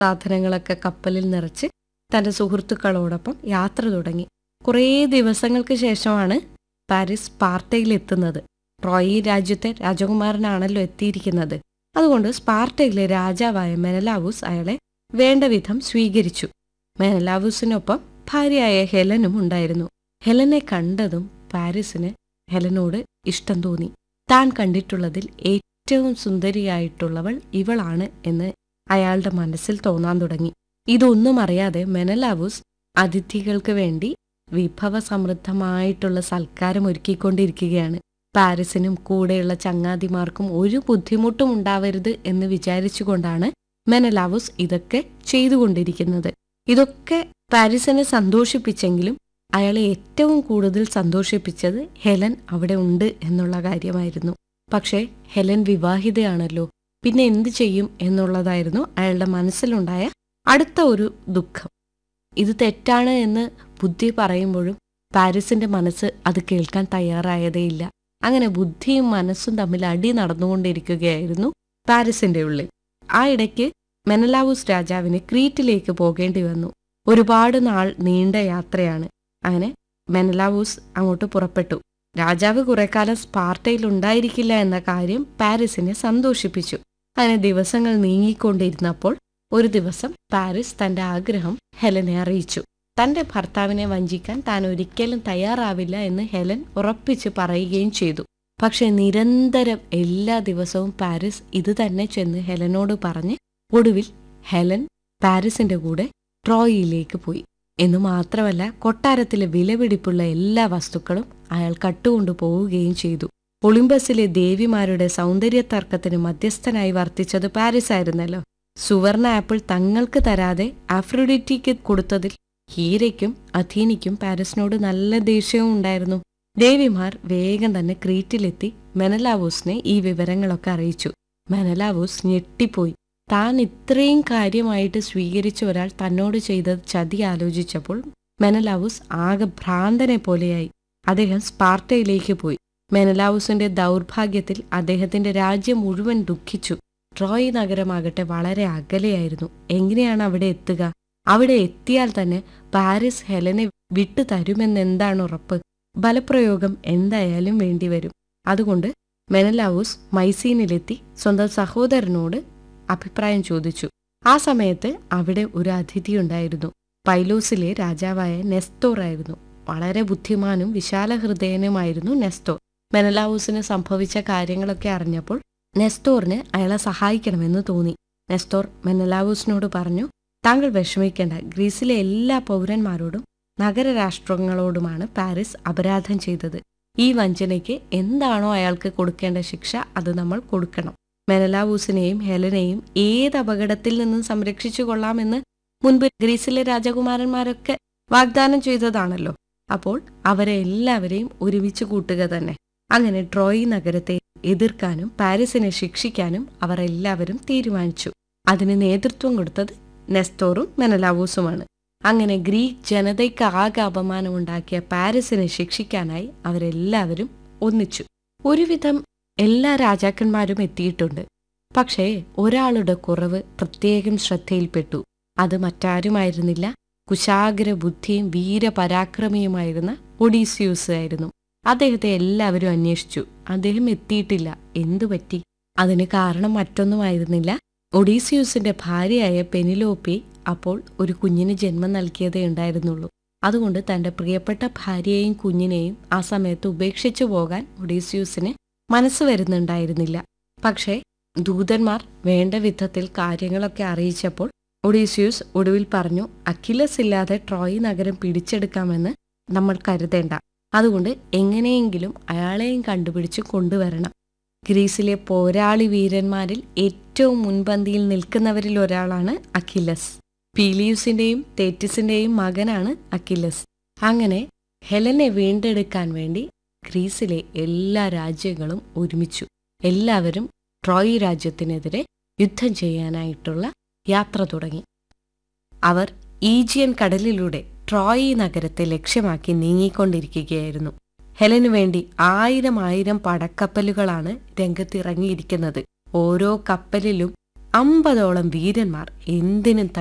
സാധനങ്ങളൊക്കെ കപ്പലിൽ നിറച്ച് തന്റെ സുഹൃത്തുക്കളോടൊപ്പം യാത്ര തുടങ്ങി. കുറേ ദിവസങ്ങൾക്ക് ശേഷമാണ് പാരീസ് സ്പാർട്ടയിലെത്തുന്നത്. ട്രോയി രാജ്യത്തെ രാജകുമാരനാണല്ലോ എത്തിയിരിക്കുന്നത്. അതുകൊണ്ട് സ്പാർട്ടയിലെ രാജാവായ മെനലാവൂസ് അയാളെ വേണ്ട വിധം സ്വീകരിച്ചു. മെനലാവൂസിനൊപ്പം ഭാര്യയായ ഹെലനും ഉണ്ടായിരുന്നു. ഹെലനെ കണ്ടതും പാരീസിന് ഹെലനോട് ഇഷ്ടം തോന്നി. താൻ കണ്ടിട്ടുള്ളതിൽ ഏറ്റവും സുന്ദരിയായിട്ടുള്ളവൾ ഇവളാണ് എന്ന് അയാളുടെ മനസ്സിൽ തോന്നാൻ തുടങ്ങി. ഇതൊന്നും അറിയാതെ മെനലാവൂസ് അതിഥികൾക്ക് വേണ്ടി വിഭവസമൃദ്ധമായിട്ടുള്ള സൽക്കാരം ഒരുക്കിക്കൊണ്ടിരിക്കുകയാണ്. പാരീസിനും കൂടെയുള്ള ചങ്ങാതിമാർക്കും ഒരു ബുദ്ധിമുട്ടും ഉണ്ടാവരുത് എന്ന് വിചാരിച്ചുകൊണ്ടാണ് മെനലാവൂസ് ഇതൊക്കെ ചെയ്തുകൊണ്ടിരിക്കുന്നത്. ഇതൊക്കെ പാരീസിനെ സന്തോഷിപ്പിച്ചെങ്കിലും അയാളെ ഏറ്റവും കൂടുതൽ സന്തോഷിപ്പിച്ചത് ഹെലൻ അവിടെ ഉണ്ട് എന്നുള്ള കാര്യമായിരുന്നു. പക്ഷേ ഹെലൻ വിവാഹിതയാണല്ലോ, പിന്നെ എന്ത് ചെയ്യും എന്നുള്ളതായിരുന്നു അയാളുടെ മനസ്സിലുണ്ടായ അടുത്ത ഒരു ദുഃഖം. ഇത് തെറ്റാണ് എന്ന് ബുദ്ധി പറയുമ്പോഴും പാരീസിന്റെ മനസ്സ് അത് കേൾക്കാൻ തയ്യാറായതേയില്ല. അങ്ങനെ ബുദ്ധിയും മനസ്സും തമ്മിൽ അടി നടന്നുകൊണ്ടിരിക്കുകയായിരുന്നു പാരീസിന്റെ ഉള്ളിൽ. ആ ഇടയ്ക്ക് മെനലാവൂസ് രാജാവിന് ക്രീറ്റിലേക്ക് പോകേണ്ടി വന്നു. ഒരുപാട് നാൾ നീണ്ട യാത്രയാണ്. അങ്ങനെ മെനലാവൂസ് അങ്ങോട്ട് പുറപ്പെട്ടു. രാജാവ് കുറെക്കാലം സ്പാർട്ടയിൽ ഉണ്ടായിരിക്കില്ല എന്ന കാര്യം പാരീസിനെ സന്തോഷിപ്പിച്ചു. അങ്ങനെ ദിവസങ്ങൾ നീങ്ങിക്കൊണ്ടിരുന്നപ്പോൾ ഒരു ദിവസം പാരീസ് തന്റെ ആഗ്രഹം ഹെലനെ അറിയിച്ചു. തന്റെ ഭർത്താവിനെ വഞ്ചിക്കാൻ താൻ ഒരിക്കലും തയ്യാറാവില്ല എന്ന് ഹെലൻ ഉറപ്പിച്ച് പറയുകയും ചെയ്തു. പക്ഷെ നിരന്തരം എല്ലാ ദിവസവും പാരീസ് ഇത് തന്നെ ചെന്ന് ഹെലനോട് പറഞ്ഞ് ഒടുവിൽ ഹെലൻ പാരീസിന്റെ കൂടെ ട്രോയിയിലേക്ക് പോയി. എന്നു മാത്രമല്ല, കൊട്ടാരത്തിലെ വിലപിടിപ്പുള്ള എല്ലാ വസ്തുക്കളും അയാൾ കട്ടുകൊണ്ടു പോവുകയും ചെയ്തു. ഒളിമ്പസിലെ ദേവിമാരുടെ സൗന്ദര്യ തർക്കത്തിന് മധ്യസ്ഥനായി വർത്തിച്ചത് പാരീസ് ആയിരുന്നല്ലോ. സുവർണ ആപ്പിൾ തങ്ങൾക്ക് തരാതെ ആഫ്രോഡിറ്റിക്ക് കൊടുത്തതിൽ ഹീരയ്ക്കും അഥീനയ്ക്കും പാരീസിനോട് നല്ല ദേഷ്യവും ഉണ്ടായിരുന്നു. ദേവിമാർ വേഗം തന്നെ ക്രീറ്റിലെത്തി മെനലാവൂസിനെ ഈ വിവരങ്ങളൊക്കെ അറിയിച്ചു. മെനലാവൂസ് ഞെട്ടിപ്പോയി. താൻ ഇത്രയും കാര്യമായിട്ട് സ്വീകരിച്ച ഒരാൾ തന്നോട് ചെയ്ത ചതി ആലോചിച്ചപ്പോൾ മെനലാവൂസ് ആകെ ഭ്രാന്തനെ പോലെയായി. അദ്ദേഹം സ്പാർട്ടയിലേക്ക് പോയി. മെനലാവൂസിന്റെ ദൗർഭാഗ്യത്തിൽ അദ്ദേഹത്തിന്റെ രാജ്യം മുഴുവൻ ദുഃഖിച്ചു. ട്രോയ് നഗരമാകട്ടെ വളരെ അകലെയായിരുന്നു. എങ്ങനെയാണ് അവിടെ എത്തുക? അവിടെ എത്തിയാൽ തന്നെ പാരീസ് ഹെലനെ വിട്ടു തരുമെന്നെന്താണ് ഉറപ്പ്? ബലപ്രയോഗം എന്തായാലും വേണ്ടിവരും. അതുകൊണ്ട് മെനലാവൂസ് മൈസീനിലെത്തി സ്വന്തം സഹോദരനോട് അഭിപ്രായം ചോദിച്ചു. ആ സമയത്ത് അവിടെ ഒരു അതിഥിയുണ്ടായിരുന്നു. പൈലോസിലെ രാജാവായ നെസ്തോർ ആയിരുന്നു. വളരെ ബുദ്ധിമാനും വിശാല ഹൃദയനുമായിരുന്നു നെസ്തോർ. മെനലാവൂസിന് സംഭവിച്ച കാര്യങ്ങളൊക്കെ അറിഞ്ഞപ്പോൾ നെസ്തോറിന് അയാളെ സഹായിക്കണമെന്ന് തോന്നി. നെസ്തോർ മെനലാവൂസിനോട് പറഞ്ഞു, താങ്കൾ വിഷമിക്കേണ്ട. ഗ്രീസിലെ എല്ലാ പൗരന്മാരോടും നഗരരാഷ്ട്രങ്ങളോടുമാണ് പാരീസ് അപരാധം ചെയ്തത്. ഈ വഞ്ചനയ്ക്ക് എന്താണോ അയാൾക്ക് കൊടുക്കേണ്ട ശിക്ഷ അത് നമ്മൾ കൊടുക്കണം. മെനലാവൂസിനെയും ഹെലനെയും ഏത് അപകടത്തിൽ നിന്നും സംരക്ഷിച്ചു കൊള്ളാമെന്ന് മുൻപ് ഗ്രീസിലെ രാജകുമാരന്മാരൊക്കെ വാഗ്ദാനം ചെയ്തതാണല്ലോ. അപ്പോൾ അവരെ എല്ലാവരെയും ഒരുമിച്ച് കൂട്ടുക തന്നെ. അങ്ങനെ ട്രോയ് നഗരത്തെ എതിർക്കാനും പാരീസിനെ ശിക്ഷിക്കാനും അവർ എല്ലാവരും തീരുമാനിച്ചു. അതിന് നേതൃത്വം കൊടുത്തത് നെസ്തോറും മെനലാവൂസുമാണ്. അങ്ങനെ ഗ്രീക്ക് ജനതയ്ക്ക് ആകെ അപമാനമുണ്ടാക്കിയ പാരീസിനെ ശിക്ഷിക്കാനായി അവരെല്ലാവരും ഒന്നിച്ചു. ഒരുവിധം എല്ലാ രാജാക്കന്മാരും എത്തിയിട്ടുണ്ട്. പക്ഷേ ഒരാളുടെ കുറവ് പ്രത്യേകം ശ്രദ്ധയിൽപ്പെട്ടു. അത് മറ്റാരുമായിരുന്നില്ല, കുശാഗ്ര ബുദ്ധിയും വീരപരാക്രമിയുമായിരുന്ന ഒഡീസിയൂസ് ആയിരുന്നു. അദ്ദേഹത്തെ എല്ലാവരും അന്വേഷിച്ചു. അദ്ദേഹം എത്തിയിട്ടില്ല. എന്തുപറ്റി? അതിന് കാരണം മറ്റൊന്നുമായിരുന്നില്ല. ഒഡീസിയൂസിന്റെ ഭാര്യയായ പെനിലോപ്പി അപ്പോൾ ഒരു കുഞ്ഞിന് ജന്മം നൽകിയതേ ഉണ്ടായിരുന്നുള്ളൂ. അതുകൊണ്ട് തന്റെ പ്രിയപ്പെട്ട ഭാര്യയെയും കുഞ്ഞിനെയും ആ സമയത്ത് ഉപേക്ഷിച്ചു പോകാൻ ഒഡീസിയൂസിന് മനസ്സ് വരുന്നുണ്ടായിരുന്നില്ല. പക്ഷേ ദൂതന്മാർ വേണ്ട വിധത്തിൽ കാര്യങ്ങളൊക്കെ അറിയിച്ചപ്പോൾ ഒഡീസിയൂസ് ഒടുവിൽ പറഞ്ഞു, അക്കിലസ് ഇല്ലാതെ ട്രോയ് നഗരം പിടിച്ചെടുക്കാമെന്ന് നമ്മൾ കരുതേണ്ട. അതുകൊണ്ട് എങ്ങനെയെങ്കിലും അയാളെയും കണ്ടുപിടിച്ച് കൊണ്ടുവരണം. ഗ്രീസിലെ പോരാളി വീരന്മാരിൽ ഏറ്റവും മുൻപന്തിയിൽ നിൽക്കുന്നവരിൽ ഒരാളാണ് അക്കിലസ്. പീലിയൂസിന്റെയും തേറ്റിസിന്റെയും മകനാണ് അക്കിലസ്. അങ്ങനെ ഹെലനെ വീണ്ടെടുക്കാൻ വേണ്ടി ഗ്രീസിലെ എല്ലാ രാജ്യങ്ങളും ഒരുമിച്ചു. എല്ലാവരും ട്രോയ് രാജ്യത്തിനെതിരെ യുദ്ധം ചെയ്യാനായിട്ടുള്ള യാത്ര തുടങ്ങി. അവർ ഈജിയൻ കടലിലൂടെ ട്രോയ് നഗരത്തെ ലക്ഷ്യമാക്കി നീങ്ങിക്കൊണ്ടിരിക്കുകയായിരുന്നു. ഹെലനു വേണ്ടി 1000 പടക്കപ്പലുകളാണ് രംഗത്തിറങ്ങിയിരിക്കുന്നത്. ഓരോ കപ്പലിലും 50ഓളം വീരന്മാർ എന്തിനും